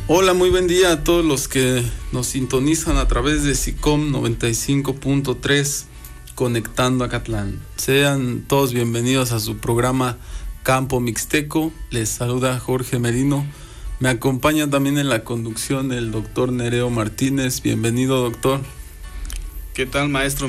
Hola, muy buen día a todos los que nos sintonizan a través de SICOM 95.3, Conectando Acatlán. Sean todos bienvenidos a su programa Campo Mixteco. Les saluda Jorge Merino. Me acompaña también en la conducción el doctor Nereo Martínez. Bienvenido, doctor. ¿Qué tal, maestro